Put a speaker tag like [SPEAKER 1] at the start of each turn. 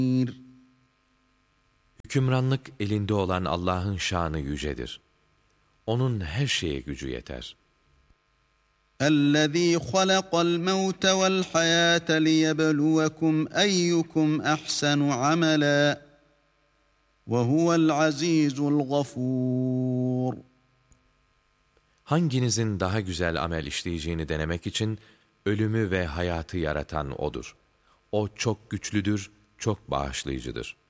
[SPEAKER 1] Hükümranlık elinde olan Allah'ın şanı yücedir. Onun her şeye gücü yeter.
[SPEAKER 2] اَلَّذ۪ي خَلَقَ الْمَوْتَ وَالْحَيَاةَ لِيَبْلُوَكُمْ اَيُّكُمْ اَحْسَنُ عَمَلًا وَهُوَ الْعَز۪يزُ الْغَفُورُ.
[SPEAKER 1] Hanginizin daha güzel amel işleyeceğini denemek için ölümü ve hayatı yaratan O'dur. O çok güçlüdür, çok bağışlayıcıdır.